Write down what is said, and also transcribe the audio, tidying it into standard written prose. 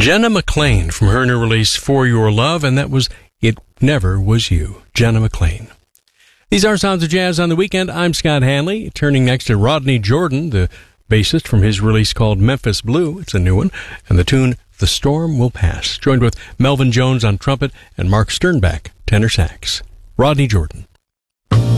Jenna McLean from her new release For Your Love, and that was It Never Was You. Jenna McLean. These are Sounds of Jazz on the Weekend. I'm Scott Hanley. Turning next to Rodney Jordan, the bassist from his release called Memphis Blue. It's a new one. And the tune The Storm Will Pass. Joined with Melvin Jones on trumpet and Mark Sternbach, tenor sax. Rodney Jordan.